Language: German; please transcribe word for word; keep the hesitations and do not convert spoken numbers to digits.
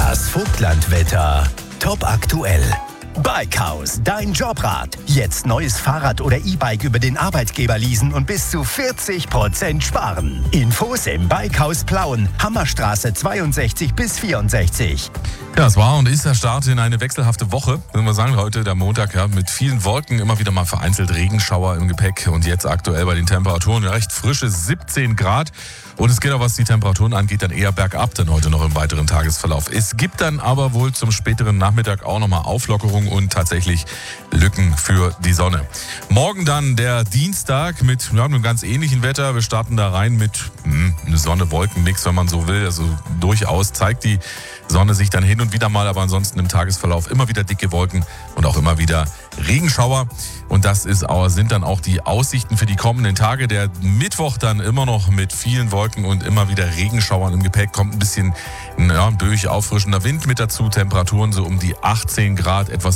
Das Vogtlandwetter. Top aktuell. Bikehaus, dein Jobrat. Jetzt neues Fahrrad oder E-Bike über den Arbeitgeber leasen und bis zu vierzig Prozent sparen. Infos im Bikehaus Plauen, Hammerstraße zweiundsechzig bis vierundsechzig. Ja, es war und ist der Start in eine wechselhafte Woche. Wenn wir sagen, heute der Montag, ja, mit vielen Wolken, immer wieder mal vereinzelt Regenschauer im Gepäck. Und jetzt aktuell bei den Temperaturen recht frische siebzehn Grad. Und es geht auch, was die Temperaturen angeht, dann eher bergab, dann heute noch im weiteren Tagesverlauf. Es gibt dann aber wohl zum späteren Nachmittag auch nochmal Auflockerung und tatsächlich Lücken für die Sonne. Morgen dann der Dienstag mit ja, einem ganz ähnlichen Wetter. Wir starten da rein mit mh, Sonne, Wolken, nix, wenn man so will. Also durchaus zeigt die Sonne sich dann hin und wieder mal, aber ansonsten im Tagesverlauf immer wieder dicke Wolken und auch immer wieder Regenschauer. Und das ist, sind dann auch die Aussichten für die kommenden Tage. Der Mittwoch dann immer noch mit vielen Wolken und immer wieder Regenschauern im Gepäck. Kommt ein bisschen ja, ein böig auffrischender Wind mit dazu. Temperaturen so um die achtzehn Grad, etwas